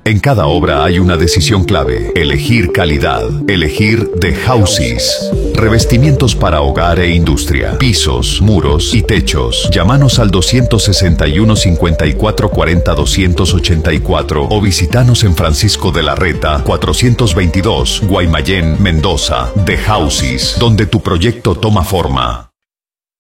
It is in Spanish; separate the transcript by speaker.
Speaker 1: En cada obra hay una decisión clave: elegir calidad, elegir The Houses. Revestimientos para hogar e industria, pisos, muros y techos. Llámanos al 261 54 40 284 o visitanos en Francisco de la Reta 422, Guaymallén, Mendoza. The Houses, donde tu proyecto toma forma.